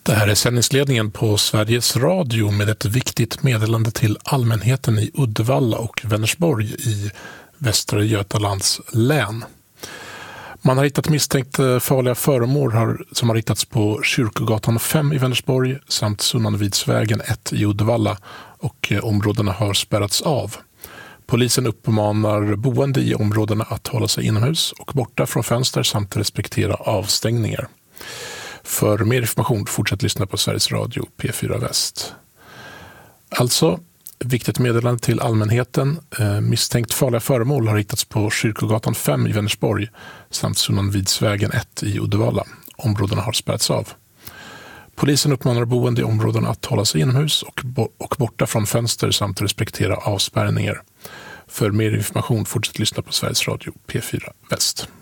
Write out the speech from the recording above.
Det här är sändningsledningen på Sveriges Radio med ett viktigt meddelande till allmänheten i Uddevalla och Vänersborg i Västra Götalands län. Man har hittat misstänkt farliga föremål som har hittats på Kyrkogatan 5 i Vänersborg samt Sunnanvidsvägen 1 i Uddevalla, och områdena har spärrats av. Polisen uppmanar boende i områdena att hålla sig inomhus och borta från fönster samt respektera avstängningar. För mer information fortsätt lyssna på Sveriges Radio P4 Väst. Alltså, viktigt meddelande till allmänheten. Misstänkt farliga föremål har hittats på Kyrkogatan 5 i Vänersborg samt Sunnanvidsvägen 1 i Uddevalla. Områdena har spärrats av. Polisen uppmanar boende i områdena att hålla sig inomhus och borta från fönster samt respektera avspärrningar. För mer information fortsätt lyssna på Sveriges Radio P4 Väst.